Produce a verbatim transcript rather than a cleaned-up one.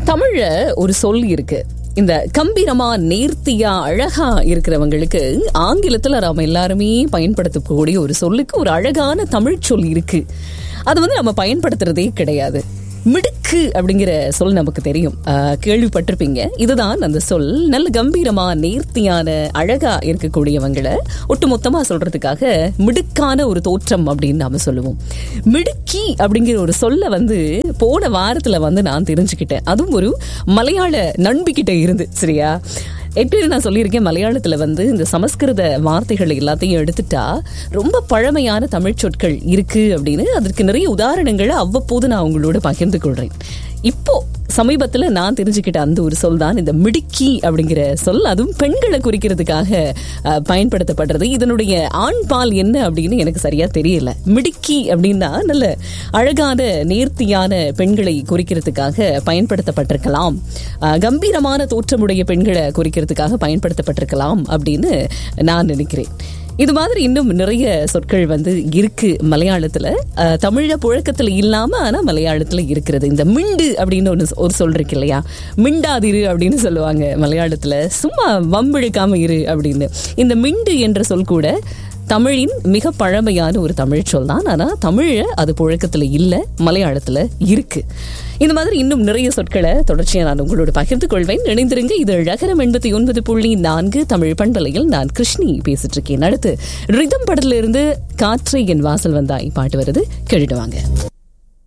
தமிழ்ல ஒரு சொல் இருக்கு. இந்த கம்பீரமா நேர்த்தியா அழகா இருக்கிறவங்களுக்கு ஆங்கிலத்துல நாம எல்லாருமே பயன்படுத்தக்கூடிய ஒரு சொல்லுக்கு ஒரு அழகான தமிழ் சொல் இருக்கு. அது வந்து நம்ம பயன்படுத்துறதே கிடையாது. மிடுக்கு அப்படிங்கிற சொல் நமக்கு தெரியும், கேள்விப்பட்டிருப்பீங்க. இதுதான் அந்த சொல். நல்ல கம்பீரமா நேர்த்தியான அழகா இருக்கக்கூடியவங்களை ஒட்டுமொத்தமா சொல்றதுக்காக மிடுக்கான ஒரு தோற்றம் அப்படின்னு நாம சொல்லுவோம். மிடுக்கி அப்படிங்கிற ஒரு சொல்ல வந்து போன வாரத்துல வந்து நான் தெரிஞ்சுக்கிட்டேன். அதுவும் ஒரு மலையாள நண்பிக்கிட்ட இருந்து. சரியா, எப்படி நான் சொல்லியிருக்கேன், மலையாளத்துல வந்து இந்த சமஸ்கிருத வார்த்தைகள் எல்லாத்தையும் எடுத்துட்டா ரொம்ப பழமையான தமிழ் சொற்கள் இருக்கு அப்படின்னு அதற்கு நிறைய உதாரணங்களை அவ்வப்போது நான் உங்களோட பகிர்ந்து கொள்றேன். இப்போ சமீபத்துல நான் தெரிஞ்சுக்கிட்ட அந்த ஒரு சொல் தான் இந்த மிடுக்கி அப்படிங்கிற சொல். அதுவும் பெண்களை குறிக்கிறதுக்காக பயன்படுத்தப்படுறது. இதனுடைய ஆண் பால் என்ன அப்படின்னு எனக்கு சரியா தெரியல. மிடுக்கி அப்படின்னா நல்ல அழகான நேர்த்தியான பெண்களை குறிக்கிறதுக்காக பயன்படுத்தப்பட்டிருக்கலாம், கம்பீரமான தோற்றமுடைய பெண்களை குறிக்கிறதுக்காக பயன்படுத்தப்பட்டிருக்கலாம் அப்படின்னு நான் நினைக்கிறேன். இது மாதிரி இன்னும் நிறைய சொற்கள் வந்து இருக்கு மலையாளத்துல. தமிழ புழக்கத்துல இல்லாம ஆனா மலையாளத்துல இருக்கிறது. இந்த மிண்டு அப்படின்னு ஒன்று ஒரு சொல் இருக்கு இல்லையா, மிண்டாதிரு அப்படின்னு சொல்லுவாங்க மலையாளத்துல, சும்மா வம்பிழுக்காம இரு அப்படின்னு. இந்த மிண்டு என்ற சொல் கூட தமிழின் மிக பழமையான ஒரு தமிழ் சொல் தான். ஆனா தமிழ அது புழக்கத்துல இல்ல, மலையாளத்துல இருக்கு. இந்த மாதிரி இன்னும் நிறைய சொற்களை தொடர்ச்சியா நான் உங்களோட பகிர்ந்து கொள்வேன். இணைந்திருங்க. இது அழகரம் எண்பத்தி ஒன்பது புள்ளி நான்கு தமிழ் பண்பலையில் நான் கிருஷ்ணி பேசிட்டு இருக்கேன். அடுத்து ரிதம் படத்துல இருந்து காற்றை என் வாசல் வந்தாய் பாட்டு வருது, கேட்டுடுவாங்க.